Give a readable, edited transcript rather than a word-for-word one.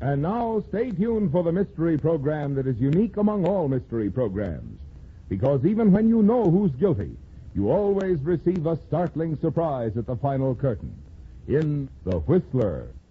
And now, stay tuned for the mystery program that is unique among all mystery programs. Because even when you know who's guilty, you always receive a startling surprise at the final curtain. In The Whistler.